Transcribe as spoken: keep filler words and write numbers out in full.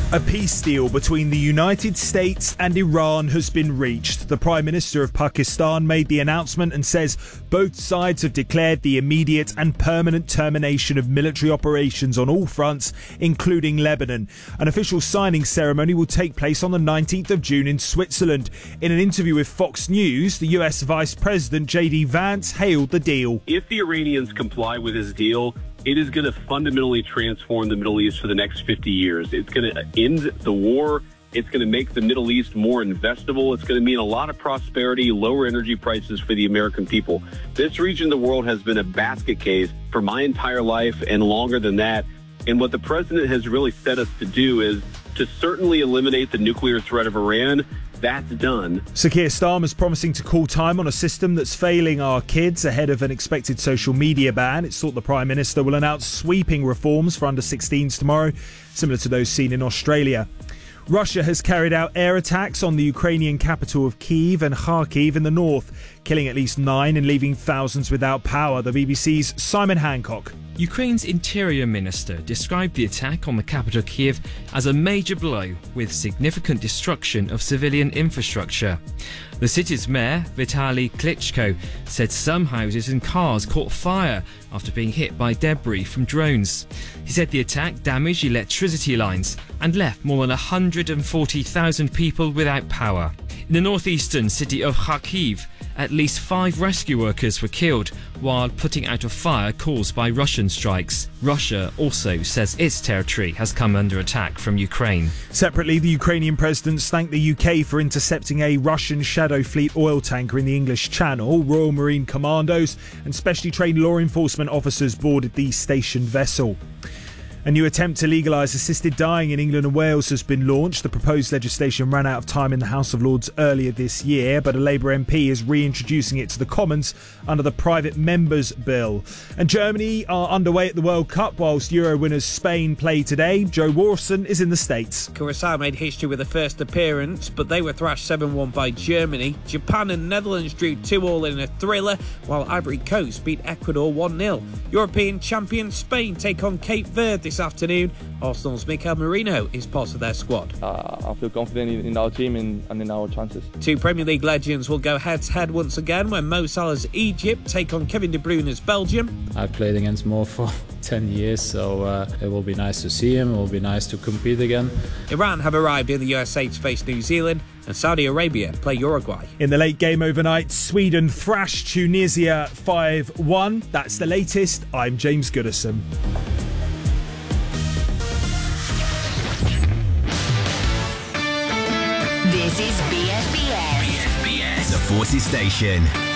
A peace deal between the United States and Iran has been reached. The Prime Minister of Pakistan made the announcement and says both sides have declared the immediate and permanent termination of military operations on all fronts, including Lebanon. An official signing ceremony will take place on the nineteenth of June in Switzerland. In an interview with Fox News, the U S Vice President J D Vance hailed the deal. If the Iranians comply with this deal, it is going to fundamentally transform the Middle East for the next fifty years. It's going to end the war. It's going to make the Middle East more investable. It's going to mean a lot of prosperity, lower energy prices for the American people. This region of the world has been a basket case for my entire life and longer than that. And what the president has really set us to do is to certainly eliminate the nuclear threat of Iran. That's done. Sir Keir Starmer's promising to call time on a system that's failing our kids ahead of an expected social media ban. It's thought the Prime Minister will announce sweeping reforms for under sixteens tomorrow, similar to those seen in Australia. Russia has carried out air attacks on the Ukrainian capital of Kyiv and Kharkiv in the north, killing at least nine and leaving thousands without power. The B B C's Simon Hancock. Ukraine's Interior Minister described the attack on the capital Kyiv as a major blow with significant destruction of civilian infrastructure. The city's mayor, Vitaly Klitschko, said some houses and cars caught fire after being hit by debris from drones. He said the attack damaged electricity lines and left more than one hundred forty thousand people without power. In the northeastern city of Kharkiv, at least five rescue workers were killed while putting out a fire caused by Russian strikes. Russia also says its territory has come under attack from Ukraine. Separately, the Ukrainian president thanked the U K for intercepting a Russian Shadow Fleet oil tanker in the English Channel. Royal Marine Commandos and specially trained law enforcement officers boarded the stationed vessel. A new attempt to legalise assisted dying in England and Wales has been launched. The proposed legislation ran out of time in the House of Lords earlier this year, but a Labour M P is reintroducing it to the Commons under the Private Members Bill. And Germany are underway at the World Cup whilst Euro winners Spain play today. Joe Warson is in the States. Curaçao made history with the first appearance, but they were thrashed seven one by Germany. Japan and Netherlands drew two all in a thriller, while Ivory Coast beat Ecuador one nil. European champion Spain take on Cape Verde this afternoon. Arsenal's Mikel Merino is part of their squad. Uh, I feel confident in, in our team and, and in our chances. Two Premier League legends will go head-to-head once again when Mo Salah's Egypt take on Kevin De Bruyne's Belgium. I've played against Mo for ten years, so uh, it will be nice to see him. It will be nice to compete again. Iran have arrived in the U S A to face New Zealand, and Saudi Arabia play Uruguay. In the late game overnight, Sweden thrashed Tunisia five one. That's the latest. I'm James Goodison. This is B S B S. B S B S, the Forces Station.